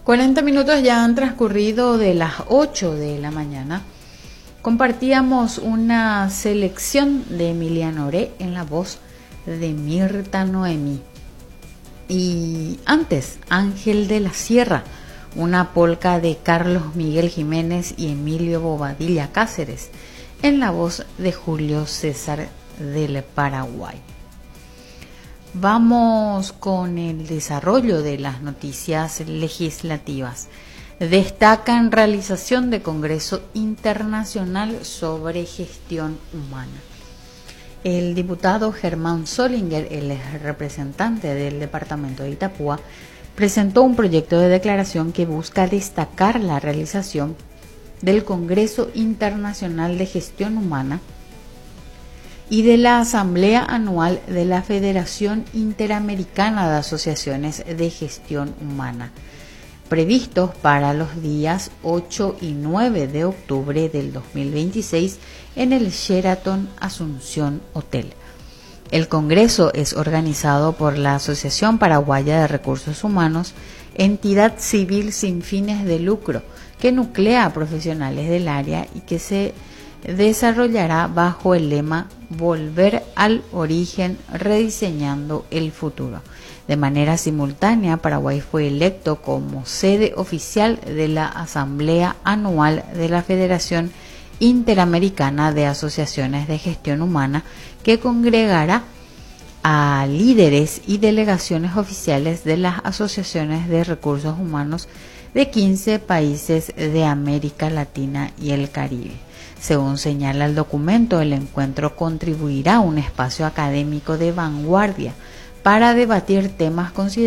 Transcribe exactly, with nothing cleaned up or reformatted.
cuarenta minutos ya han transcurrido de las ocho de la mañana. Compartíamos una selección de Emiliano Oré en la voz de Mirta Noemí. Y antes, Ángel de la Sierra, una polca de Carlos Miguel Jiménez y Emilio Bobadilla Cáceres, en la voz de Julio César del Paraguay. Vamos con el desarrollo de las noticias legislativas. Destacan realización de Congreso Internacional sobre Gestión Humana. El diputado Germán Solinger, el representante del departamento de Itapúa, presentó un proyecto de declaración que busca destacar la realización del Congreso Internacional de Gestión Humana y de la Asamblea Anual de la Federación Interamericana de Asociaciones de Gestión Humana, previstos para los días ocho y nueve de octubre del dos mil veintiséis en el Sheraton Asunción Hotel. El Congreso es organizado por la Asociación Paraguaya de Recursos Humanos, entidad civil sin fines de lucro que nuclea a profesionales del área y que se desarrollará bajo el lema Volver al origen, rediseñando el futuro. De manera simultánea, Paraguay fue electo como sede oficial de la Asamblea Anual de la Federación Interamericana de Asociaciones de Gestión Humana, que congregará a líderes y delegaciones oficiales de las asociaciones de recursos humanos de quince países de América Latina y el Caribe. Según señala el documento, el encuentro contribuirá a un espacio académico de vanguardia para debatir temas considerados